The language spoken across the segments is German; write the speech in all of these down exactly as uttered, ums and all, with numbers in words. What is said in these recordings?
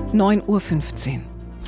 neun Uhr fünfzehn.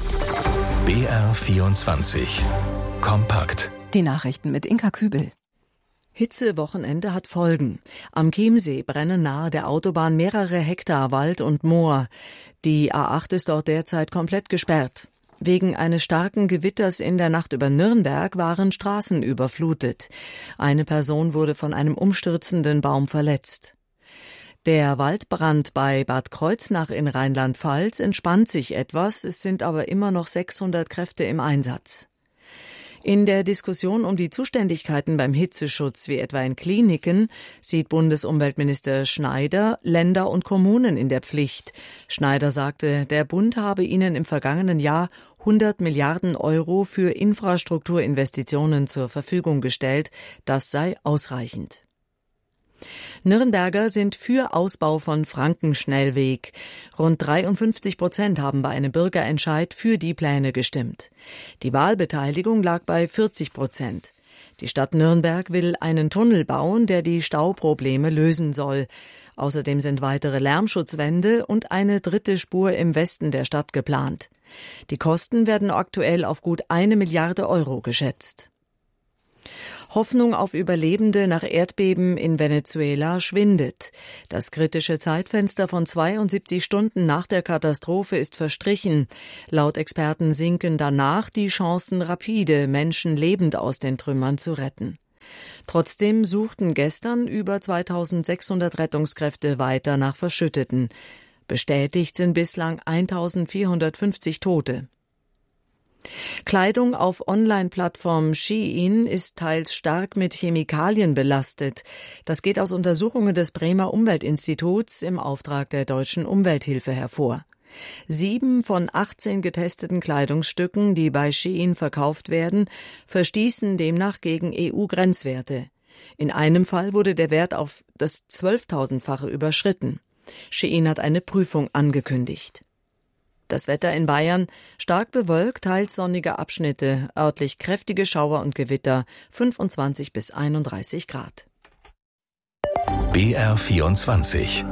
B R vierundzwanzig. Kompakt. Die Nachrichten mit Inka Kübel. Hitzewochenende hat Folgen. Am Chiemsee brennen nahe der Autobahn mehrere Hektar Wald und Moor. Die A acht ist dort derzeit komplett gesperrt. Wegen eines starken Gewitters in der Nacht über Nürnberg waren Straßen überflutet. Eine Person wurde von einem umstürzenden Baum verletzt. Der Waldbrand bei Bad Kreuznach in Rheinland-Pfalz entspannt sich etwas, es sind aber immer noch sechshundert Kräfte im Einsatz. In der Diskussion um die Zuständigkeiten beim Hitzeschutz, wie etwa in Kliniken, sieht Bundesumweltminister Schneider Länder und Kommunen in der Pflicht. Schneider sagte, der Bund habe ihnen im vergangenen Jahr hundert Milliarden Euro für Infrastrukturinvestitionen zur Verfügung gestellt. Das sei ausreichend. Nürnberger sind für Ausbau von Frankenschnellweg. Rund dreiundfünfzig Prozent haben bei einem Bürgerentscheid für die Pläne gestimmt. Die Wahlbeteiligung lag bei vierzig Prozent. Die Stadt Nürnberg will einen Tunnel bauen, der die Stauprobleme lösen soll. Außerdem sind weitere Lärmschutzwände und eine dritte Spur im Westen der Stadt geplant. Die Kosten werden aktuell auf gut eine Milliarde Euro geschätzt. Hoffnung auf Überlebende nach Erdbeben in Venezuela schwindet. Das kritische Zeitfenster von zweiundsiebzig Stunden nach der Katastrophe ist verstrichen. Laut Experten sinken danach die Chancen rapide, Menschen lebend aus den Trümmern zu retten. Trotzdem suchten gestern über zweitausendsechshundert Rettungskräfte weiter nach Verschütteten. Bestätigt sind bislang eintausendvierhundertfünfzig Tote. Kleidung auf Online-Plattform Shein ist teils stark mit Chemikalien belastet. Das geht aus Untersuchungen des Bremer Umweltinstituts im Auftrag der Deutschen Umwelthilfe hervor. Sieben von achtzehn getesteten Kleidungsstücken, die bei Shein verkauft werden, verstießen demnach gegen E U-Grenzwerte. In einem Fall wurde der Wert auf das zwölftausendfache überschritten. Shein hat eine Prüfung angekündigt. Das Wetter in Bayern stark bewölkt, teils sonnige Abschnitte, örtlich kräftige Schauer und Gewitter, fünfundzwanzig bis einunddreißig Grad. B R vierundzwanzig.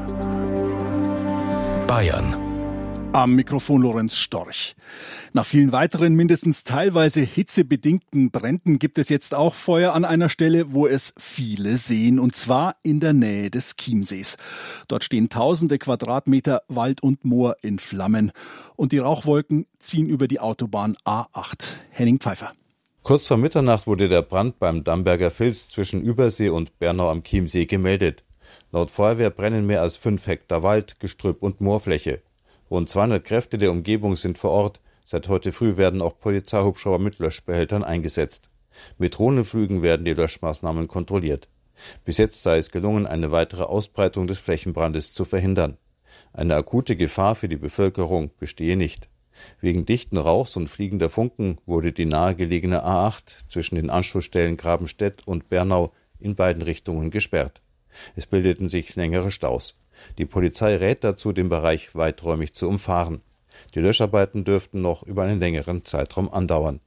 Bayern. Am Mikrofon Lorenz Storch. Nach vielen weiteren, mindestens teilweise hitzebedingten Bränden gibt es jetzt auch Feuer an einer Stelle, wo es viele sehen, und zwar in der Nähe des Chiemsees. Dort stehen tausende Quadratmeter Wald und Moor in Flammen und die Rauchwolken ziehen über die Autobahn A acht. Henning Pfeiffer. Kurz vor Mitternacht wurde der Brand beim Damberger Filz zwischen Übersee und Bernau am Chiemsee gemeldet. Laut Feuerwehr brennen mehr als fünf Hektar Wald, Gestrüpp und Moorfläche. Rund zweihundert Kräfte der Umgebung sind vor Ort. Seit heute früh werden auch Polizeihubschrauber mit Löschbehältern eingesetzt. Mit Drohnenflügen werden die Löschmaßnahmen kontrolliert. Bis jetzt sei es gelungen, eine weitere Ausbreitung des Flächenbrandes zu verhindern. Eine akute Gefahr für die Bevölkerung bestehe nicht. Wegen dichten Rauchs und fliegender Funken wurde die nahegelegene A acht zwischen den Anschlussstellen Grabenstedt und Bernau in beiden Richtungen gesperrt. Es bildeten sich längere Staus. Die Polizei rät dazu, den Bereich weiträumig zu umfahren. Die Löscharbeiten dürften noch über einen längeren Zeitraum andauern.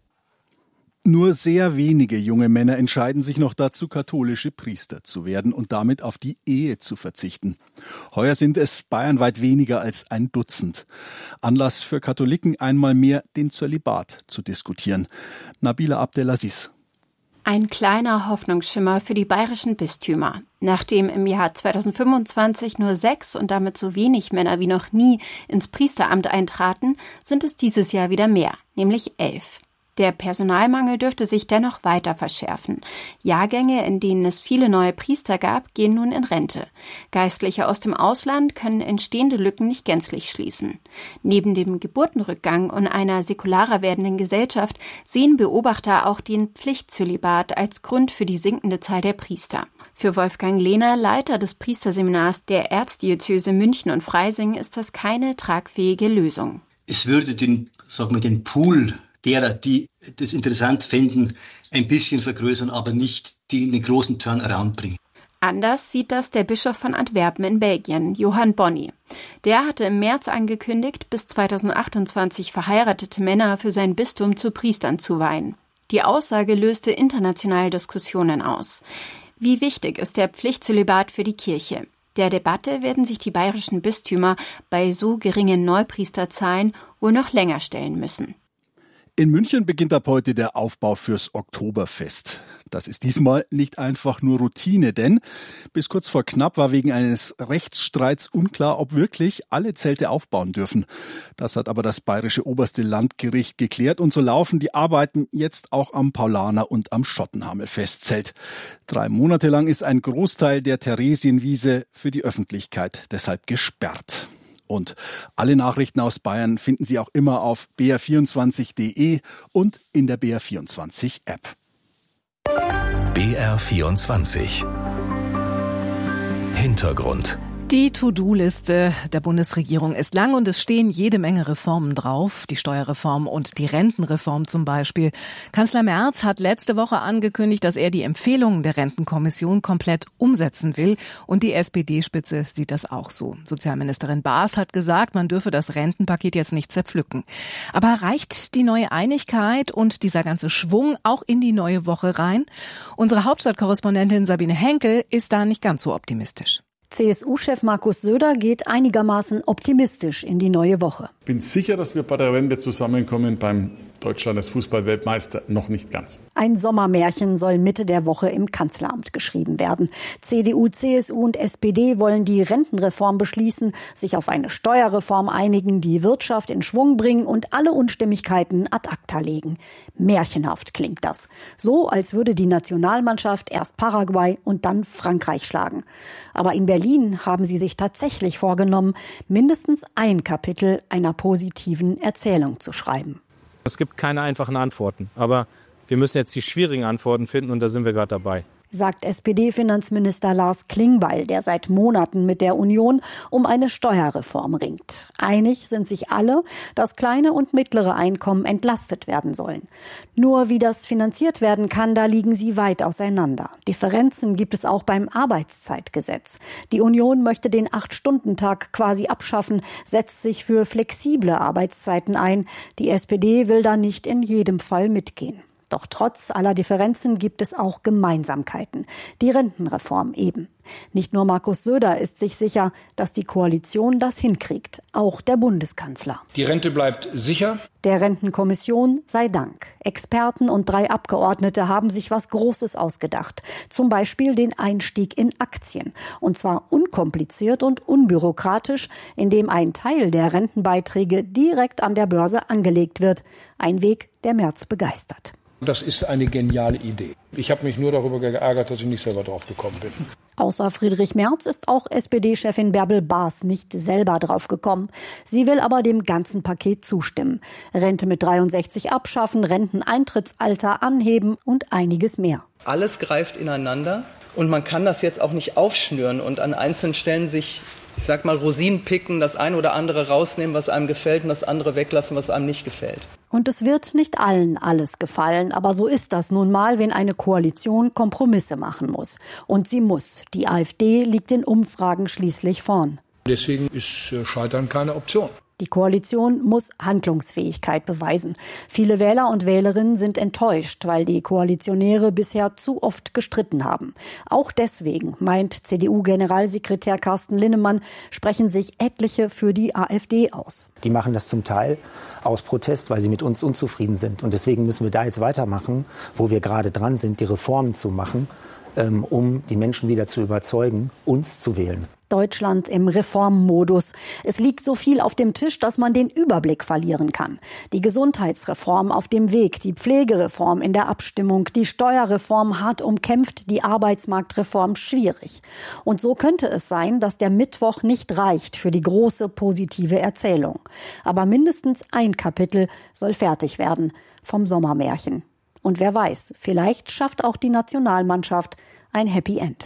Nur sehr wenige junge Männer entscheiden sich noch dazu, katholische Priester zu werden und damit auf die Ehe zu verzichten. Heuer sind es bayernweit weniger als ein Dutzend. Anlass für Katholiken, einmal mehr den Zölibat zu diskutieren. Nabila Abdelaziz. Ein kleiner Hoffnungsschimmer für die bayerischen Bistümer. Nachdem im Jahr zweitausendfünfundzwanzig nur sechs und damit so wenig Männer wie noch nie ins Priesteramt eintraten, sind es dieses Jahr wieder mehr, nämlich elf. Der Personalmangel dürfte sich dennoch weiter verschärfen. Jahrgänge, in denen es viele neue Priester gab, gehen nun in Rente. Geistliche aus dem Ausland können entstehende Lücken nicht gänzlich schließen. Neben dem Geburtenrückgang und einer säkularer werdenden Gesellschaft sehen Beobachter auch den Pflichtzölibat als Grund für die sinkende Zahl der Priester. Für Wolfgang Lehner, Leiter des Priesterseminars der Erzdiözese München und Freising, ist das keine tragfähige Lösung. Es würde den, sagen wir, den Pool derer, die das interessant fänden, ein bisschen vergrößern, aber nicht die in den großen Turnaround bringen. Anders sieht das der Bischof von Antwerpen in Belgien, Johann Bonny. Der hatte im März angekündigt, bis zweitausendachtundzwanzig verheiratete Männer für sein Bistum zu Priestern zu weihen. Die Aussage löste international Diskussionen aus. Wie wichtig ist der Pflichtzölibat für die Kirche? Der Debatte werden sich die bayerischen Bistümer bei so geringen Neupriesterzahlen wohl noch länger stellen müssen. In München beginnt ab heute der Aufbau fürs Oktoberfest. Das ist diesmal nicht einfach nur Routine, denn bis kurz vor knapp war wegen eines Rechtsstreits unklar, ob wirklich alle Zelte aufbauen dürfen. Das hat aber das bayerische oberste Landgericht geklärt und so laufen die Arbeiten jetzt auch am Paulaner und am Schottenhamel Festzelt. Drei Monate lang ist ein Großteil der Theresienwiese für die Öffentlichkeit deshalb gesperrt. Und alle Nachrichten aus Bayern finden Sie auch immer auf b r vierundzwanzig punkt d e und in der B R vierundzwanzig App. B R vierundzwanzig Hintergrund. Die To-Do-Liste der Bundesregierung ist lang und es stehen jede Menge Reformen drauf. Die Steuerreform und die Rentenreform zum Beispiel. Kanzler Merz hat letzte Woche angekündigt, dass er die Empfehlungen der Rentenkommission komplett umsetzen will. Und die S P D-Spitze sieht das auch so. Sozialministerin Baas hat gesagt, man dürfe das Rentenpaket jetzt nicht zerpflücken. Aber reicht die neue Einigkeit und dieser ganze Schwung auch in die neue Woche rein? Unsere Hauptstadtkorrespondentin Sabine Henkel ist da nicht ganz so optimistisch. C S U-Chef Markus Söder geht einigermaßen optimistisch in die neue Woche. Ich bin sicher, dass wir bei der Wende zusammenkommen. Beim Deutschland als Fußballweltmeister noch nicht ganz. Ein Sommermärchen soll Mitte der Woche im Kanzleramt geschrieben werden. C D U, C S U und S P D wollen die Rentenreform beschließen, sich auf eine Steuerreform einigen, die Wirtschaft in Schwung bringen und alle Unstimmigkeiten ad acta legen. Märchenhaft klingt das. So, als würde die Nationalmannschaft erst Paraguay und dann Frankreich schlagen. Aber in Berlin haben sie sich tatsächlich vorgenommen, mindestens ein Kapitel einer positiven Erzählung zu schreiben. Es gibt keine einfachen Antworten, aber wir müssen jetzt die schwierigen Antworten finden und da sind wir gerade dabei. Sagt S P D-Finanzminister Lars Klingbeil, der seit Monaten mit der Union um eine Steuerreform ringt. Einig sind sich alle, dass kleine und mittlere Einkommen entlastet werden sollen. Nur wie das finanziert werden kann, da liegen sie weit auseinander. Differenzen gibt es auch beim Arbeitszeitgesetz. Die Union möchte den Acht-Stunden-Tag quasi abschaffen, setzt sich für flexible Arbeitszeiten ein. Die S P D will da nicht in jedem Fall mitgehen. Doch trotz aller Differenzen gibt es auch Gemeinsamkeiten. Die Rentenreform eben. Nicht nur Markus Söder ist sich sicher, dass die Koalition das hinkriegt. Auch der Bundeskanzler. Die Rente bleibt sicher. Der Rentenkommission sei Dank. Experten und drei Abgeordnete haben sich was Großes ausgedacht. Zum Beispiel den Einstieg in Aktien. Und zwar unkompliziert und unbürokratisch, indem ein Teil der Rentenbeiträge direkt an der Börse angelegt wird. Ein Weg, der Merz begeistert. Das ist eine geniale Idee. Ich habe mich nur darüber geärgert, dass ich nicht selber drauf gekommen bin. Außer Friedrich Merz ist auch S P D-Chefin Bärbel Baas nicht selber drauf gekommen. Sie will aber dem ganzen Paket zustimmen. Rente mit dreiundsechzig abschaffen, Renteneintrittsalter anheben und einiges mehr. Alles greift ineinander und man kann das jetzt auch nicht aufschnüren und an einzelnen Stellen sich, ich sag mal, Rosinen picken, das eine oder andere rausnehmen, was einem gefällt und das andere weglassen, was einem nicht gefällt. Und es wird nicht allen alles gefallen, aber so ist das nun mal, wenn eine Koalition Kompromisse machen muss. Und sie muss. Die AfD liegt in Umfragen schließlich vorn. Deswegen ist Scheitern keine Option. Die Koalition muss Handlungsfähigkeit beweisen. Viele Wähler und Wählerinnen sind enttäuscht, weil die Koalitionäre bisher zu oft gestritten haben. Auch deswegen, meint C D U-Generalsekretär Carsten Linnemann, sprechen sich etliche für die AfD aus. Die machen das zum Teil aus Protest, weil sie mit uns unzufrieden sind. Und deswegen müssen wir da jetzt weitermachen, wo wir gerade dran sind, die Reformen zu machen, um die Menschen wieder zu überzeugen, uns zu wählen. Deutschland im Reformmodus. Es liegt so viel auf dem Tisch, dass man den Überblick verlieren kann. Die Gesundheitsreform auf dem Weg, die Pflegereform in der Abstimmung, die Steuerreform hart umkämpft, die Arbeitsmarktreform schwierig. Und so könnte es sein, dass der Mittwoch nicht reicht für die große positive Erzählung. Aber mindestens ein Kapitel soll fertig werden vom Sommermärchen. Und wer weiß, vielleicht schafft auch die Nationalmannschaft ein Happy End.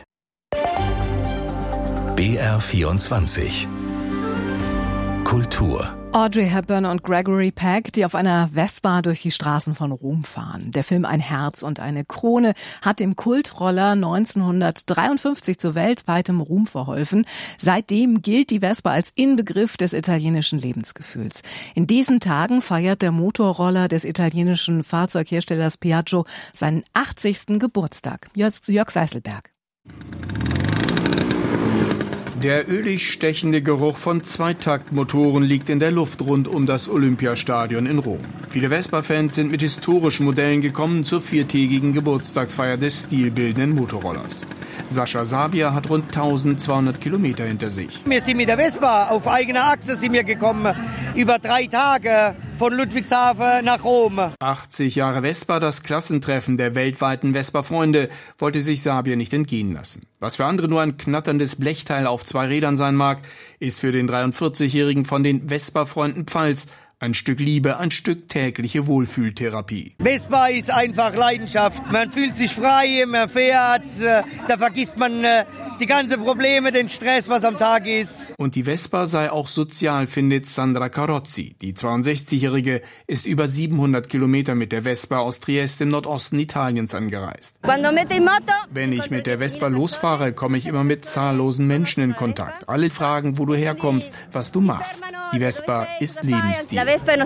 B R vierundzwanzig Kultur. Audrey Hepburn und Gregory Peck, die auf einer Vespa durch die Straßen von Rom fahren. Der Film Ein Herz und eine Krone hat dem Kultroller neunzehnhundertdreiundfünfzig zu weltweitem Ruhm verholfen. Seitdem gilt die Vespa als Inbegriff des italienischen Lebensgefühls. In diesen Tagen feiert der Motorroller des italienischen Fahrzeugherstellers Piaggio seinen achtzigsten Geburtstag. Jörg Seiselberg. Der ölig stechende Geruch von Zweitaktmotoren liegt in der Luft rund um das Olympiastadion in Rom. Viele Vespa-Fans sind mit historischen Modellen gekommen zur viertägigen Geburtstagsfeier des stilbildenden Motorrollers. Sascha Sabia hat rund eintausendzweihundert Kilometer hinter sich. Wir sind mit der Vespa auf eigener Achse sind wir gekommen, über drei Tage von Ludwigshafen nach Rom. achtzig Jahre Vespa, das Klassentreffen der weltweiten Vespa-Freunde, wollte sich Sabia nicht entgehen lassen. Was für andere nur ein knatterndes Blechteil auf zwei Rädern sein mag, ist für den dreiundvierzigjährigen von den Vespa-Freunden Pfalz ein Stück Liebe, ein Stück tägliche Wohlfühltherapie. Vespa ist einfach Leidenschaft. Man fühlt sich frei, man fährt, da vergisst man die ganzen Probleme, den Stress, was am Tag ist. Und die Vespa sei auch sozial, findet Sandra Carozzi. Die zweiundsechzigjährige ist über siebenhundert Kilometer mit der Vespa aus Trieste im Nordosten Italiens angereist. Wenn ich mit der Vespa losfahre, komme ich immer mit zahllosen Menschen in Kontakt. Alle fragen, wo du herkommst, was du machst. Die Vespa ist Lebensstil.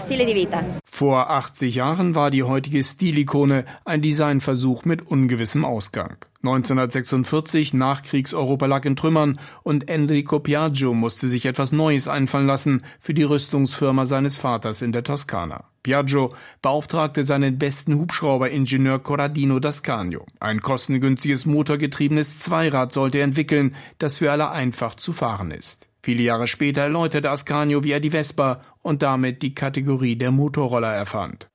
Vor achtzig Jahren war die heutige Stilikone ein Designversuch mit ungewissem Ausgang. neunzehnhundertsechsundvierzig, Nachkriegs-Europa lag in Trümmern und Enrico Piaggio musste sich etwas Neues einfallen lassen für die Rüstungsfirma seines Vaters in der Toskana. Piaggio beauftragte seinen besten Hubschrauberingenieur Corradino d'Ascanio. Ein kostengünstiges motorgetriebenes Zweirad sollte er entwickeln, das für alle einfach zu fahren ist. Viele Jahre später erläuterte Ascanio, wie er die Vespa und damit die Kategorie der Motorroller erfand.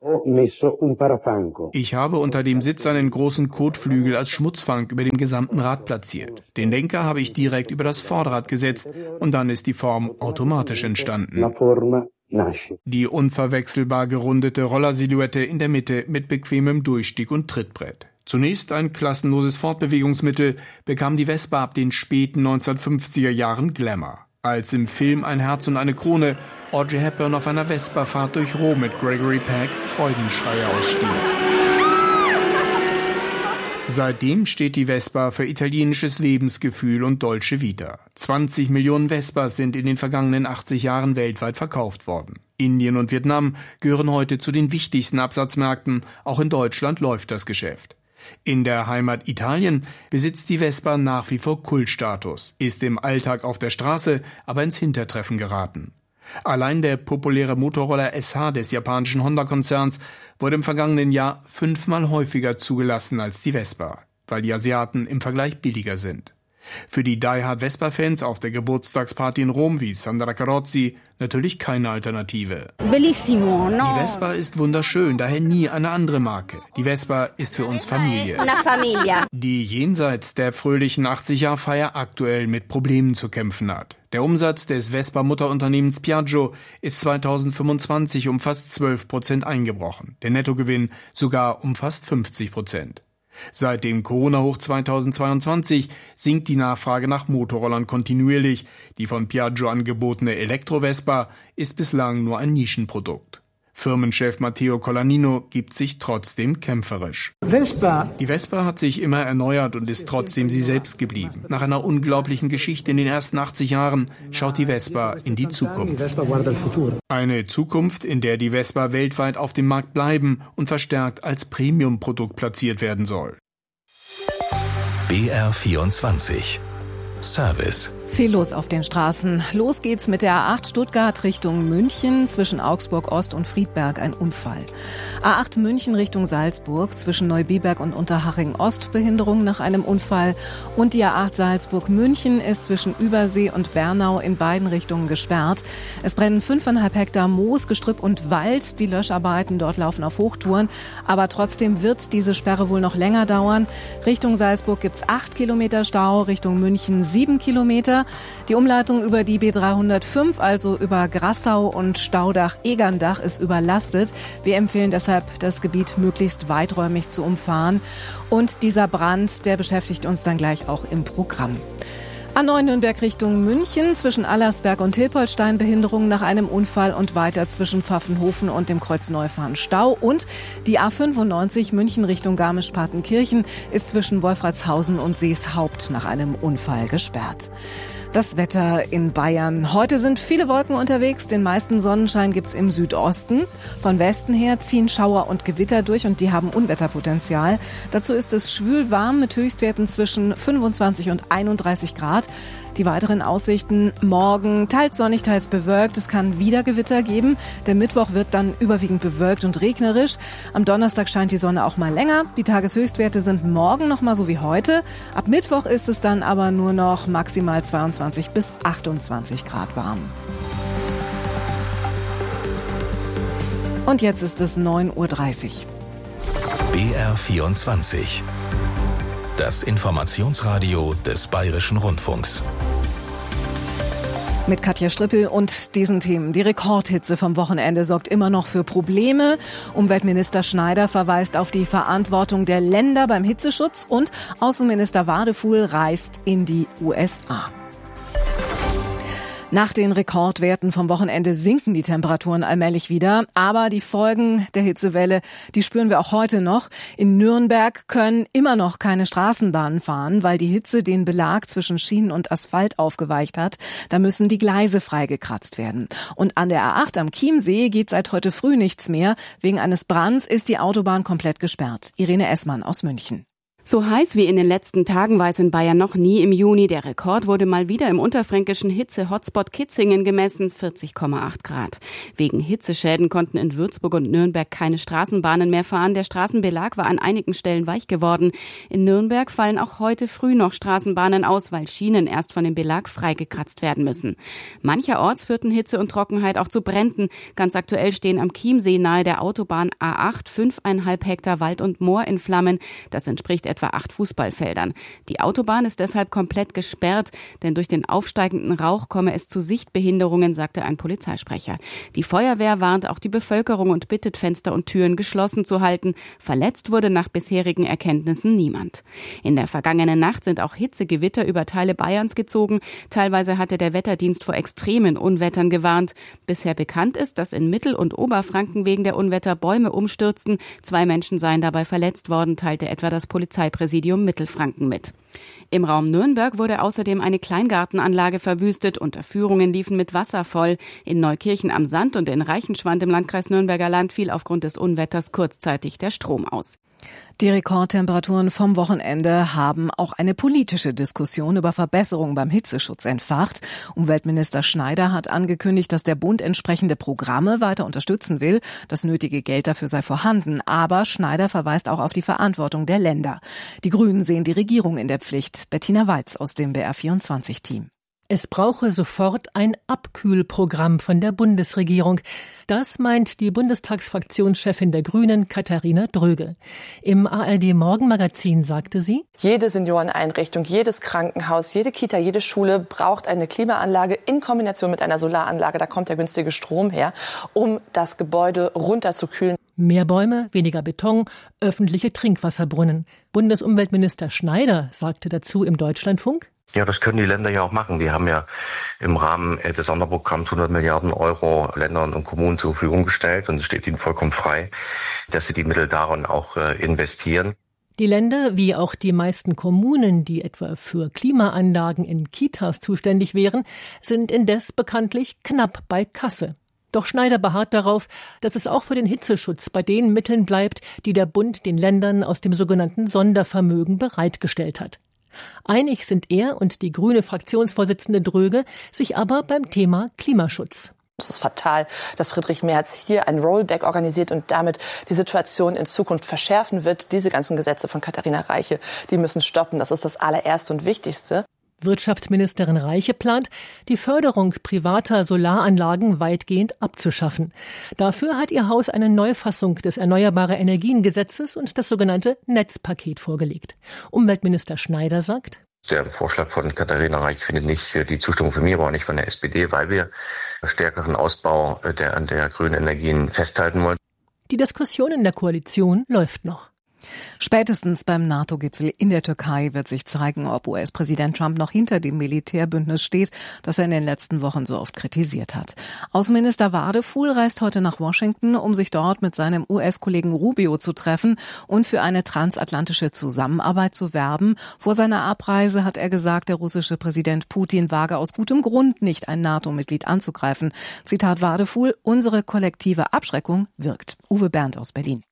Ich habe unter dem Sitz einen großen Kotflügel als Schmutzfang über dem gesamten Rad platziert. Den Lenker habe ich direkt über das Vorderrad gesetzt und dann ist die Form automatisch entstanden. Die unverwechselbar gerundete Rollersilhouette in der Mitte mit bequemem Durchstieg und Trittbrett. Zunächst ein klassenloses Fortbewegungsmittel, bekam die Vespa ab den späten neunzehnhundertfünfziger Jahren Glamour. Als im Film Ein Herz und eine Krone Audrey Hepburn auf einer Vespa-Fahrt durch Rom mit Gregory Peck Freudenschreie ausstieß. Seitdem steht die Vespa für italienisches Lebensgefühl und Dolce Vita. zwanzig Millionen Vespas sind in den vergangenen achtzig Jahren weltweit verkauft worden. Indien und Vietnam gehören heute zu den wichtigsten Absatzmärkten. Auch in Deutschland läuft das Geschäft. In der Heimat Italien besitzt die Vespa nach wie vor Kultstatus, ist im Alltag auf der Straße aber ins Hintertreffen geraten. Allein der populäre Motorroller S H des japanischen Honda-Konzerns wurde im vergangenen Jahr fünfmal häufiger zugelassen als die Vespa, weil die Asiaten im Vergleich billiger sind. Für die Die-Hard Vespa-Fans auf der Geburtstagsparty in Rom wie Sandra Carozzi natürlich keine Alternative. Bellissimo, no? Die Vespa ist wunderschön, daher nie eine andere Marke. Die Vespa ist für uns Familie. Una familia. Die jenseits der fröhlichen achtzig-Jahr-Feier aktuell mit Problemen zu kämpfen hat. Der Umsatz des Vespa-Mutterunternehmens Piaggio ist zweitausendfünfundzwanzig um fast zwölf Prozent eingebrochen. Der Nettogewinn sogar um fast fünfzig Prozent. Seit dem Corona-Hoch zweitausendzweiundzwanzig sinkt die Nachfrage nach Motorrollern kontinuierlich. Die von Piaggio angebotene Elektro-Vespa ist bislang nur ein Nischenprodukt. Firmenchef Matteo Collanino gibt sich trotzdem kämpferisch. Vespa. Die Vespa hat sich immer erneuert und ist trotzdem sie selbst geblieben. Nach einer unglaublichen Geschichte in den ersten achtzig Jahren schaut die Vespa in die Zukunft. Eine Zukunft, in der die Vespa weltweit auf dem Markt bleiben und verstärkt als Premium-Produkt platziert werden soll. B R vierundzwanzig Service. Viel los auf den Straßen. Los geht's mit der A acht Stuttgart Richtung München, zwischen Augsburg Ost und Friedberg ein Unfall. A acht München Richtung Salzburg, zwischen Neubiberg und Unterhaching Ost Behinderung nach einem Unfall. Und die A acht Salzburg München ist zwischen Übersee und Bernau in beiden Richtungen gesperrt. Es brennen fünfeinhalb Hektar Moos, Gestrüpp und Wald. Die Löscharbeiten dort laufen auf Hochtouren. Aber trotzdem wird diese Sperre wohl noch länger dauern. Richtung Salzburg gibt's acht Kilometer Stau, Richtung München sieben Kilometer. Die Umleitung über die B dreihundertfünf, also über Grassau und Staudach-Egerndach, ist überlastet. Wir empfehlen deshalb, das Gebiet möglichst weiträumig zu umfahren. Und dieser Brand, der beschäftigt uns dann gleich auch im Programm. A neun Nürnberg Richtung München, zwischen Allersberg und Hilpoltstein Behinderung nach einem Unfall und weiter zwischen Pfaffenhofen und dem Kreuz Neufahren Stau. Und die A fünfundneunzig München Richtung Garmisch-Partenkirchen ist zwischen Wolfratshausen und Seeshaupt nach einem Unfall gesperrt. Das Wetter in Bayern. Heute sind viele Wolken unterwegs. Den meisten Sonnenschein gibt's im Südosten. Von Westen her ziehen Schauer und Gewitter durch und die haben Unwetterpotenzial. Dazu ist es schwül warm mit Höchstwerten zwischen fünfundzwanzig und einunddreißig Grad. Die weiteren Aussichten: morgen teils sonnig, teils bewölkt. Es kann wieder Gewitter geben. Der Mittwoch wird dann überwiegend bewölkt und regnerisch. Am Donnerstag scheint die Sonne auch mal länger. Die Tageshöchstwerte sind morgen noch mal so wie heute. Ab Mittwoch ist es dann aber nur noch maximal zweiundzwanzig bis achtundzwanzig Grad warm. Und jetzt ist es neun Uhr dreißig. B R vierundzwanzig. Das Informationsradio des Bayerischen Rundfunks. Mit Katja Strippel und diesen Themen. Die Rekordhitze vom Wochenende sorgt immer noch für Probleme. Umweltminister Schneider verweist auf die Verantwortung der Länder beim Hitzeschutz und Außenminister Wadefuhl reist in die U S A. Nach den Rekordwerten vom Wochenende sinken die Temperaturen allmählich wieder. Aber die Folgen der Hitzewelle, die spüren wir auch heute noch. In Nürnberg können immer noch keine Straßenbahnen fahren, weil die Hitze den Belag zwischen Schienen und Asphalt aufgeweicht hat. Da müssen die Gleise freigekratzt werden. Und an der A acht am Chiemsee geht seit heute früh nichts mehr. Wegen eines Brands ist die Autobahn komplett gesperrt. Irene Essmann aus München. So heiß wie in den letzten Tagen war es in Bayern noch nie im Juni. Der Rekord wurde mal wieder im unterfränkischen Hitze-Hotspot Kitzingen gemessen, vierzig Komma acht Grad. Wegen Hitzeschäden konnten in Würzburg und Nürnberg keine Straßenbahnen mehr fahren. Der Straßenbelag war an einigen Stellen weich geworden. In Nürnberg fallen auch heute früh noch Straßenbahnen aus, weil Schienen erst von dem Belag freigekratzt werden müssen. Mancherorts führten Hitze und Trockenheit auch zu Bränden. Ganz aktuell stehen am Chiemsee nahe der Autobahn A acht fünfeinhalb Hektar Wald und Moor in Flammen. Das entspricht etwa acht Fußballfeldern. Die Autobahn ist deshalb komplett gesperrt, denn durch den aufsteigenden Rauch komme es zu Sichtbehinderungen, sagte ein Polizeisprecher. Die Feuerwehr warnt auch die Bevölkerung und bittet, Fenster und Türen geschlossen zu halten. Verletzt wurde nach bisherigen Erkenntnissen niemand. In der vergangenen Nacht sind auch Hitzegewitter über Teile Bayerns gezogen. Teilweise hatte der Wetterdienst vor extremen Unwettern gewarnt. Bisher bekannt ist, dass in Mittel- und Oberfranken wegen der Unwetter Bäume umstürzten. Zwei Menschen seien dabei verletzt worden, teilte etwa das Polizeipräsidium Mittelfranken mit. Im Raum Nürnberg wurde außerdem eine Kleingartenanlage verwüstet. Unterführungen liefen mit Wasser voll. In Neukirchen am Sand und in Reichenschwand im Landkreis Nürnberger Land fiel aufgrund des Unwetters kurzzeitig der Strom aus. Die Rekordtemperaturen vom Wochenende haben auch eine politische Diskussion über Verbesserungen beim Hitzeschutz entfacht. Umweltminister Schneider hat angekündigt, dass der Bund entsprechende Programme weiter unterstützen will. Das nötige Geld dafür sei vorhanden. Aber Schneider verweist auch auf die Verantwortung der Länder. Die Grünen sehen die Regierung in der Pflicht. Bettina Weiz aus dem B R vierundzwanzig-Team. Es brauche sofort ein Abkühlprogramm von der Bundesregierung. Das meint die Bundestagsfraktionschefin der Grünen, Katharina Dröge. Im A R D-Morgenmagazin sagte sie: Jede Senioreneinrichtung, jedes Krankenhaus, jede Kita, jede Schule braucht eine Klimaanlage in Kombination mit einer Solaranlage. Da kommt der günstige Strom her, um das Gebäude runterzukühlen. Mehr Bäume, weniger Beton, öffentliche Trinkwasserbrunnen. Bundesumweltminister Schneider sagte dazu im Deutschlandfunk: Ja, das können die Länder ja auch machen. Die haben ja im Rahmen des Sonderprogramms hundert Milliarden Euro Ländern und Kommunen zur Verfügung gestellt und es steht ihnen vollkommen frei, dass sie die Mittel darin auch investieren. Die Länder, wie auch die meisten Kommunen, die etwa für Klimaanlagen in Kitas zuständig wären, sind indes bekanntlich knapp bei Kasse. Doch Schneider beharrt darauf, dass es auch für den Hitzeschutz bei den Mitteln bleibt, die der Bund den Ländern aus dem sogenannten Sondervermögen bereitgestellt hat. Einig sind er und die grüne Fraktionsvorsitzende Dröge sich aber beim Thema Klimaschutz. Es ist fatal, dass Friedrich Merz hier ein Rollback organisiert und damit die Situation in Zukunft verschärfen wird. Diese ganzen Gesetze von Katharina Reiche, die müssen stoppen. Das ist das allererste und Wichtigste. Wirtschaftsministerin Reiche plant, die Förderung privater Solaranlagen weitgehend abzuschaffen. Dafür hat ihr Haus eine Neufassung des Erneuerbare-Energien-Gesetzes und das sogenannte Netzpaket vorgelegt. Umweltminister Schneider sagt: Der Vorschlag von Katharina Reiche findet nicht die Zustimmung von mir, aber auch nicht von der S P D, weil wir stärkeren Ausbau der, der grünen Energien festhalten wollen. Die Diskussion in der Koalition läuft noch. Spätestens beim NATO-Gipfel in der Türkei wird sich zeigen, ob U S-Präsident Trump noch hinter dem Militärbündnis steht, das er in den letzten Wochen so oft kritisiert hat. Außenminister Wadefuhl reist heute nach Washington, um sich dort mit seinem U S-Kollegen Rubio zu treffen und für eine transatlantische Zusammenarbeit zu werben. Vor seiner Abreise hat er gesagt, der russische Präsident Putin wage aus gutem Grund nicht, ein NATO-Mitglied anzugreifen. Zitat Wadefuhl: Unsere kollektive Abschreckung wirkt. Uwe Berndt aus Berlin.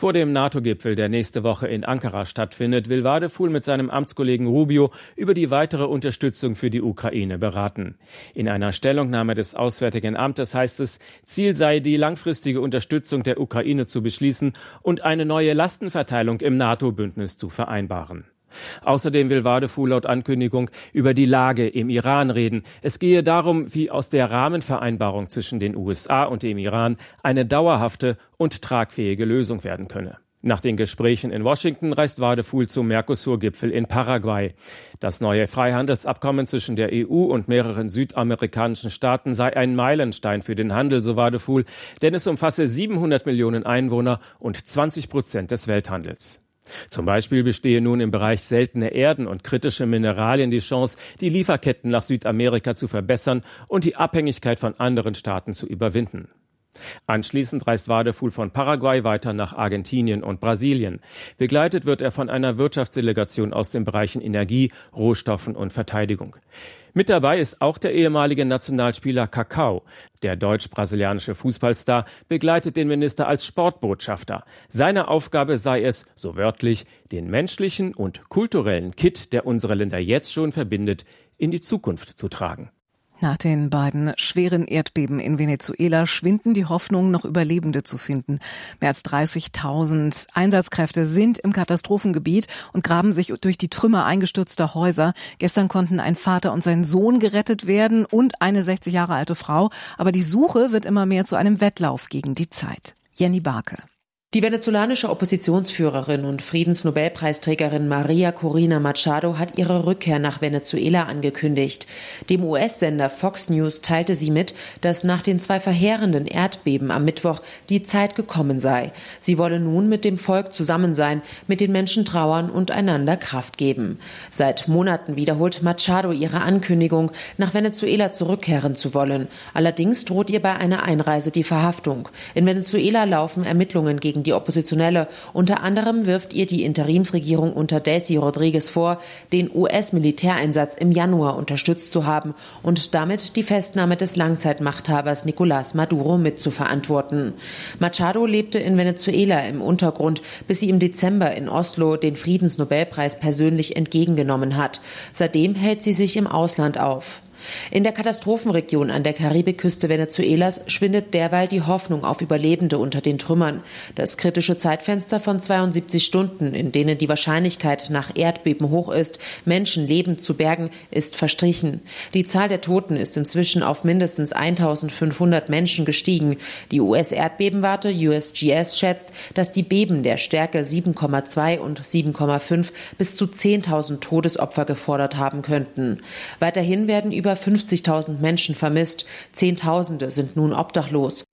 Vor dem NATO-Gipfel, der nächste Woche in Ankara stattfindet, will Wadefuhl mit seinem Amtskollegen Rubio über die weitere Unterstützung für die Ukraine beraten. In einer Stellungnahme des Auswärtigen Amtes heißt es, Ziel sei, die langfristige Unterstützung der Ukraine zu beschließen und eine neue Lastenverteilung im NATO-Bündnis zu vereinbaren. Außerdem will Wadefuhl laut Ankündigung über die Lage im Iran reden. Es gehe darum, wie aus der Rahmenvereinbarung zwischen den U S A und dem Iran eine dauerhafte und tragfähige Lösung werden könne. Nach den Gesprächen in Washington reist Wadefuhl zum Mercosur-Gipfel in Paraguay. Das neue Freihandelsabkommen zwischen der E U und mehreren südamerikanischen Staaten sei ein Meilenstein für den Handel, so Wadefuhl, denn es umfasse siebenhundert Millionen Einwohner und zwanzig Prozent des Welthandels. Zum Beispiel bestehe nun im Bereich seltene Erden und kritische Mineralien die Chance, die Lieferketten nach Südamerika zu verbessern und die Abhängigkeit von anderen Staaten zu überwinden. Anschließend reist Wadefuhl von Paraguay weiter nach Argentinien und Brasilien. Begleitet wird er von einer Wirtschaftsdelegation aus den Bereichen Energie, Rohstoffen und Verteidigung. Mit dabei ist auch der ehemalige Nationalspieler Kaká. Der deutsch-brasilianische Fußballstar begleitet den Minister als Sportbotschafter. Seine Aufgabe sei es, so wörtlich, den menschlichen und kulturellen Kitt, der unsere Länder jetzt schon verbindet, in die Zukunft zu tragen. Nach den beiden schweren Erdbeben in Venezuela schwinden die Hoffnungen, noch Überlebende zu finden. Mehr als dreißigtausend Einsatzkräfte sind im Katastrophengebiet und graben sich durch die Trümmer eingestürzter Häuser. Gestern konnten ein Vater und sein Sohn gerettet werden und eine sechzig Jahre alte Frau. Aber die Suche wird immer mehr zu einem Wettlauf gegen die Zeit. Jenny Barke. Die venezolanische Oppositionsführerin und Friedensnobelpreisträgerin Maria Corina Machado hat ihre Rückkehr nach Venezuela angekündigt. Dem U S-Sender Fox News teilte sie mit, dass nach den zwei verheerenden Erdbeben am Mittwoch die Zeit gekommen sei. Sie wolle nun mit dem Volk zusammen sein, mit den Menschen trauern und einander Kraft geben. Seit Monaten wiederholt Machado ihre Ankündigung, nach Venezuela zurückkehren zu wollen. Allerdings droht ihr bei einer Einreise die Verhaftung. In Venezuela laufen Ermittlungen gegen die Oppositionelle. Unter anderem wirft ihr die Interimsregierung unter Delcy Rodriguez vor, den U S-Militäreinsatz im Januar unterstützt zu haben und damit die Festnahme des Langzeitmachthabers Nicolás Maduro mitzuverantworten. Machado lebte in Venezuela im Untergrund, bis sie im Dezember in Oslo den Friedensnobelpreis persönlich entgegengenommen hat. Seitdem hält sie sich im Ausland auf. In der Katastrophenregion an der Karibikküste Venezuelas schwindet derweil die Hoffnung auf Überlebende unter den Trümmern. Das kritische Zeitfenster von zweiundsiebzig Stunden, in denen die Wahrscheinlichkeit nach Erdbeben hoch ist, Menschen lebend zu bergen, ist verstrichen. Die Zahl der Toten ist inzwischen auf mindestens eintausendfünfhundert Menschen gestiegen. Die U S-Erdbebenwarte U S G S schätzt, dass die Beben der Stärke sieben Komma zwei und sieben Komma fünf bis zu zehntausend Todesopfer gefordert haben könnten. Weiterhin werden über fünfzigtausend Menschen vermisst. Zehntausende sind nun obdachlos.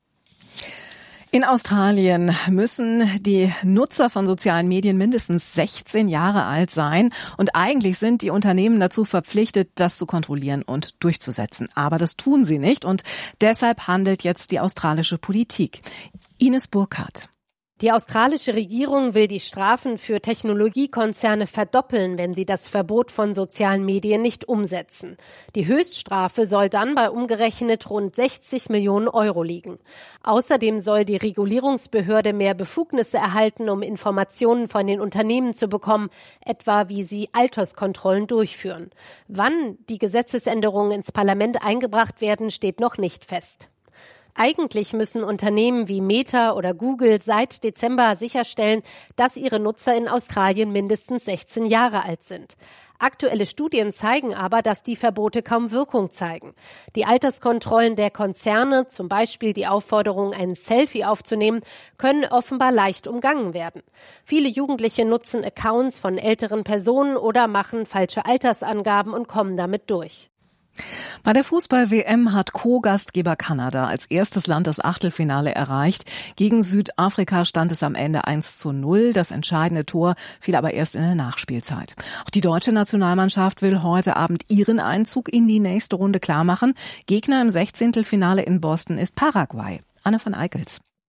In Australien müssen die Nutzer von sozialen Medien mindestens sechzehn Jahre alt sein. Und eigentlich sind die Unternehmen dazu verpflichtet, das zu kontrollieren und durchzusetzen. Aber das tun sie nicht. Und deshalb handelt jetzt die australische Politik. Ines Burkhardt. Die australische Regierung will die Strafen für Technologiekonzerne verdoppeln, wenn sie das Verbot von sozialen Medien nicht umsetzen. Die Höchststrafe soll dann bei umgerechnet rund sechzig Millionen Euro liegen. Außerdem soll die Regulierungsbehörde mehr Befugnisse erhalten, um Informationen von den Unternehmen zu bekommen, etwa wie sie Alterskontrollen durchführen. Wann die Gesetzesänderungen ins Parlament eingebracht werden, steht noch nicht fest. Eigentlich müssen Unternehmen wie Meta oder Google seit Dezember sicherstellen, dass ihre Nutzer in Australien mindestens sechzehn Jahre alt sind. Aktuelle Studien zeigen aber, dass die Verbote kaum Wirkung zeigen. Die Alterskontrollen der Konzerne, zum Beispiel die Aufforderung, ein Selfie aufzunehmen, können offenbar leicht umgangen werden. Viele Jugendliche nutzen Accounts von älteren Personen oder machen falsche Altersangaben und kommen damit durch. Bei der Fußball-W M hat Co-Gastgeber Kanada als erstes Land das Achtelfinale erreicht. Gegen Südafrika stand es am Ende eins zu null. Das entscheidende Tor fiel aber erst in der Nachspielzeit. Auch die deutsche Nationalmannschaft will heute Abend ihren Einzug in die nächste Runde klarmachen. Gegner im Sechzehntelfinale in Boston ist Paraguay. Anne von Eickels.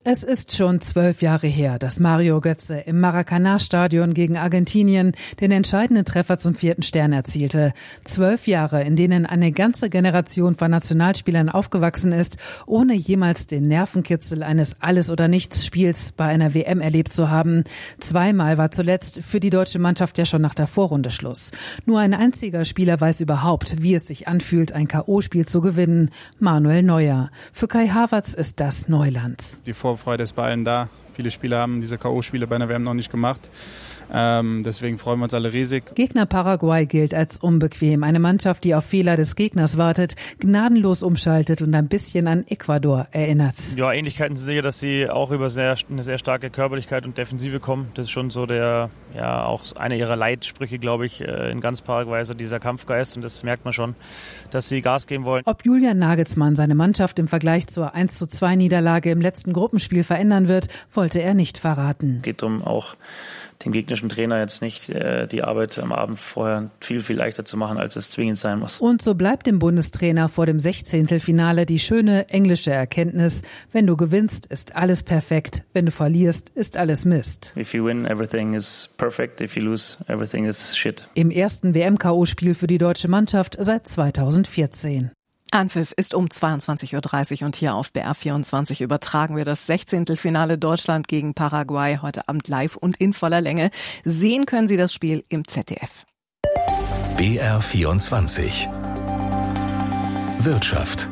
Es ist schon zwölf Jahre her, dass Mario Götze im Maracanã-Stadion gegen Argentinien den entscheidenden Treffer zum vierten Stern erzielte. Zwölf Jahre, in denen eine ganze Generation von Nationalspielern aufgewachsen ist, ohne jemals den Nervenkitzel eines Alles-oder-Nichts-Spiels bei einer W M erlebt zu haben. Zweimal war zuletzt für die deutsche Mannschaft ja schon nach der Vorrunde Schluss. Nur ein einziger Spieler weiß überhaupt, wie es sich anfühlt, ein K O-Spiel zu gewinnen. Manuel Neuer. Für Kai Havertz ist das Neuland. Die Vorfreude ist bei allen da. Viele Spieler haben diese K O-Spiele bei einer W M noch nicht gemacht. Ähm, deswegen freuen wir uns alle riesig. Gegner Paraguay gilt als unbequem. Eine Mannschaft, die auf Fehler des Gegners wartet, gnadenlos umschaltet und ein bisschen an Ecuador erinnert. Ja, Ähnlichkeiten sind sicher, dass sie auch über sehr, eine sehr starke Körperlichkeit und Defensive kommen. Das ist schon so der, ja, auch einer ihrer Leitsprüche, glaube ich, in ganz Paraguay, so dieser Kampfgeist. Und das merkt man schon, dass sie Gas geben wollen. Ob Julian Nagelsmann seine Mannschaft im Vergleich zur eins zu zwei Niederlage im letzten Gruppenspiel verändern wird, wollte er nicht verraten. Es geht darum, auch dem gegnerischen Trainer jetzt nicht äh, die Arbeit am Abend vorher viel, viel leichter zu machen, als es zwingend sein muss. Und so bleibt dem Bundestrainer vor dem Sechzehntelfinale die schöne englische Erkenntnis: Wenn du gewinnst, ist alles perfekt. Wenn du verlierst, ist alles Mist. If you win, everything is perfect. If you lose, everything is shit. Im ersten W M-K O-Spiel für die deutsche Mannschaft seit zweitausendvierzehn. Anpfiff ist um zweiundzwanzig Uhr dreißig und hier auf B R vierundzwanzig übertragen wir das Sechzehntelfinale Deutschland gegen Paraguay heute Abend live und in voller Länge. Sehen können Sie das Spiel im Z D F. B R vierundzwanzig Wirtschaft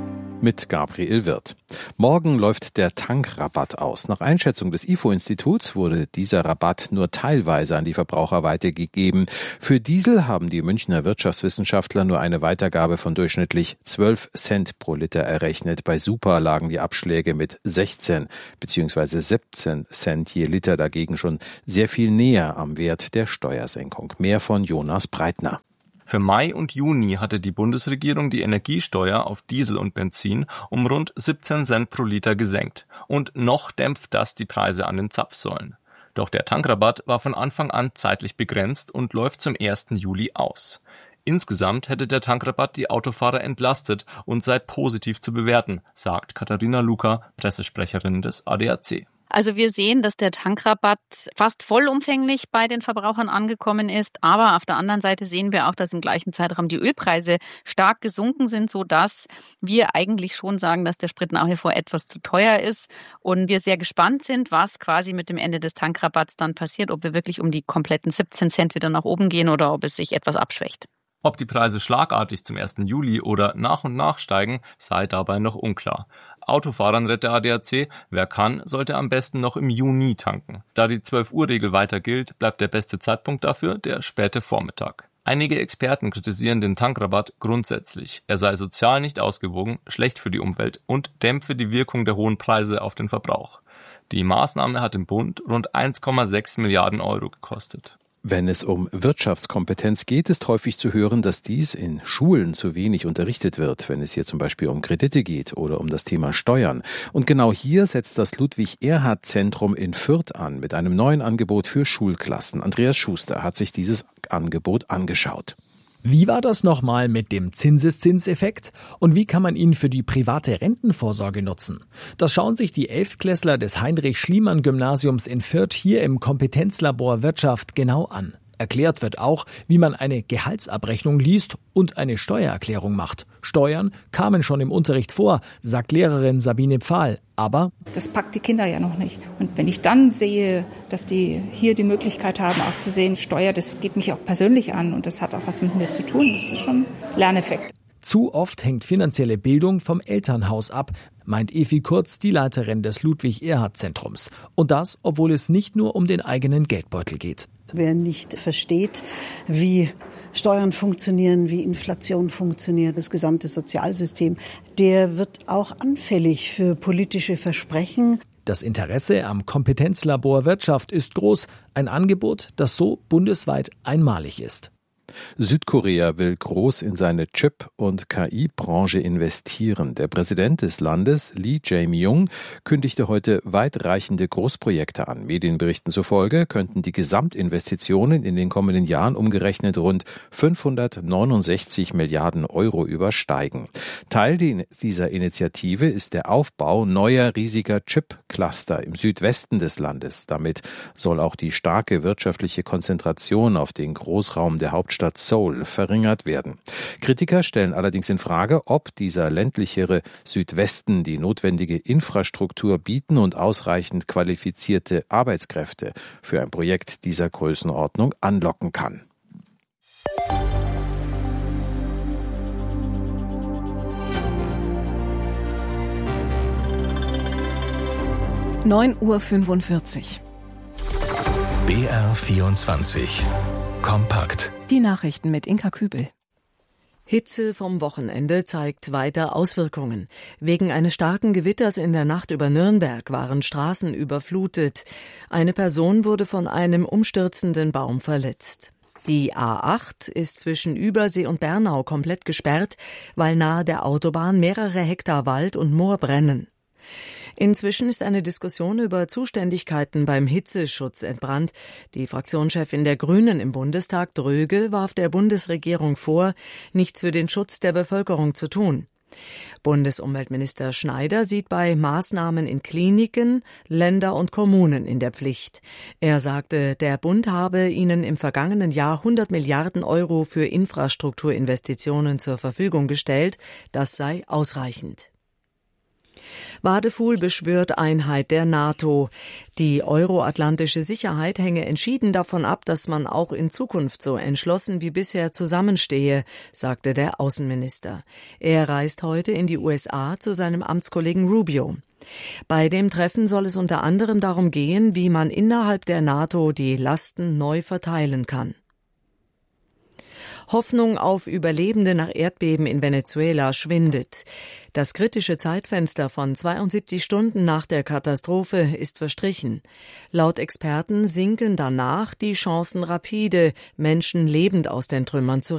mit Gabriel Wirth. Morgen läuft der Tankrabatt aus. Nach Einschätzung des I F O-Instituts wurde dieser Rabatt nur teilweise an die Verbraucher weitergegeben. Für Diesel haben die Münchner Wirtschaftswissenschaftler nur eine Weitergabe von durchschnittlich zwölf Cent pro Liter errechnet. Bei Super lagen die Abschläge mit sechzehn bzw. siebzehn Cent je Liter dagegen schon sehr viel näher am Wert der Steuersenkung. Mehr von Jonas Breitner. Für Mai und Juni hatte die Bundesregierung die Energiesteuer auf Diesel und Benzin um rund siebzehn Cent pro Liter gesenkt. Und noch dämpft das die Preise an den Zapfsäulen. Doch der Tankrabatt war von Anfang an zeitlich begrenzt und läuft zum ersten Juli aus. Insgesamt hätte der Tankrabatt die Autofahrer entlastet und sei positiv zu bewerten, sagt Katharina Luca, Pressesprecherin des A D A C. Also wir sehen, dass der Tankrabatt fast vollumfänglich bei den Verbrauchern angekommen ist. Aber auf der anderen Seite sehen wir auch, dass im gleichen Zeitraum die Ölpreise stark gesunken sind, sodass wir eigentlich schon sagen, dass der Sprit nach wie vor etwas zu teuer ist. Und wir sehr gespannt sind, was quasi mit dem Ende des Tankrabatts dann passiert, ob wir wirklich um die kompletten siebzehn Cent wieder nach oben gehen oder ob es sich etwas abschwächt. Ob die Preise schlagartig zum ersten Juli oder nach und nach steigen, sei dabei noch unklar. Autofahrern rät der A D A C, wer kann, sollte am besten noch im Juni tanken. Da die zwölf Uhr Regel weiter gilt, bleibt der beste Zeitpunkt dafür der späte Vormittag. Einige Experten kritisieren den Tankrabatt grundsätzlich. Er sei sozial nicht ausgewogen, schlecht für die Umwelt und dämpfe die Wirkung der hohen Preise auf den Verbrauch. Die Maßnahme hat im Bund rund eins Komma sechs Milliarden Euro gekostet. Wenn es um Wirtschaftskompetenz geht, ist häufig zu hören, dass dies in Schulen zu wenig unterrichtet wird, wenn es hier zum Beispiel um Kredite geht oder um das Thema Steuern. Und genau hier setzt das Ludwig-Erhard-Zentrum in Fürth an mit einem neuen Angebot für Schulklassen. Andreas Schuster hat sich dieses Angebot angeschaut. Wie war das nochmal mit dem Zinseszinseffekt und wie kann man ihn für die private Rentenvorsorge nutzen? Das schauen sich die Elftklässler des Heinrich-Schliemann-Gymnasiums in Fürth hier im Kompetenzlabor Wirtschaft genau an. Erklärt wird auch, wie man eine Gehaltsabrechnung liest und eine Steuererklärung macht. Steuern kamen schon im Unterricht vor, sagt Lehrerin Sabine Pfahl. Aber das packt die Kinder ja noch nicht. Und wenn ich dann sehe, dass die hier die Möglichkeit haben, auch zu sehen, Steuer, das geht mich auch persönlich an und das hat auch was mit mir zu tun, das ist schon ein Lerneffekt. Zu oft hängt finanzielle Bildung vom Elternhaus ab, meint Evi Kurz, die Leiterin des Ludwig-Erhard-Zentrums. Und das, obwohl es nicht nur um den eigenen Geldbeutel geht. Wer nicht versteht, wie Steuern funktionieren, wie Inflation funktioniert, das gesamte Sozialsystem, der wird auch anfällig für politische Versprechen. Das Interesse am Kompetenzlabor Wirtschaft ist groß, ein Angebot, das so bundesweit einmalig ist. Südkorea will groß in seine Chip- und K I-Branche investieren. Der Präsident des Landes, Lee Jae-myung, kündigte heute weitreichende Großprojekte an. Medienberichten zufolge könnten die Gesamtinvestitionen in den kommenden Jahren umgerechnet rund fünfhundertneunundsechzig Milliarden Euro übersteigen. Teil dieser Initiative ist der Aufbau neuer riesiger Chip-Cluster im Südwesten des Landes. Damit soll auch die starke wirtschaftliche Konzentration auf den Großraum der Hauptstadt Seoul verringert werden. Kritiker stellen allerdings in Frage, ob dieser ländlichere Südwesten die notwendige Infrastruktur bieten und ausreichend qualifizierte Arbeitskräfte für ein Projekt dieser Größenordnung anlocken kann. neun Uhr fünfundvierzig. B R vierundzwanzig. Kompakt. Die Nachrichten mit Inka Kübel. Hitze vom Wochenende zeigt weiter Auswirkungen. Wegen eines starken Gewitters in der Nacht über Nürnberg waren Straßen überflutet. Eine Person wurde von einem umstürzenden Baum verletzt. Die A acht ist zwischen Übersee und Bernau komplett gesperrt, weil nahe der Autobahn mehrere Hektar Wald und Moor brennen. Inzwischen ist eine Diskussion über Zuständigkeiten beim Hitzeschutz entbrannt. Die Fraktionschefin der Grünen im Bundestag, Dröge, warf der Bundesregierung vor, nichts für den Schutz der Bevölkerung zu tun. Bundesumweltminister Schneider sieht bei Maßnahmen in Kliniken Länder und Kommunen in der Pflicht. Er sagte, der Bund habe ihnen im vergangenen Jahr hundert Milliarden Euro für Infrastrukturinvestitionen zur Verfügung gestellt. Das sei ausreichend. Wadefuhl beschwört Einheit der NATO. Die euroatlantische Sicherheit hänge entschieden davon ab, dass man auch in Zukunft so entschlossen wie bisher zusammenstehe, sagte der Außenminister. Er reist heute in die U S A zu seinem Amtskollegen Rubio. Bei dem Treffen soll es unter anderem darum gehen, wie man innerhalb der NATO die Lasten neu verteilen kann. Hoffnung auf Überlebende nach Erdbeben in Venezuela schwindet. Das kritische Zeitfenster von zweiundsiebzig Stunden nach der Katastrophe ist verstrichen. Laut Experten sinken danach die Chancen rapide, Menschen lebend aus den Trümmern zu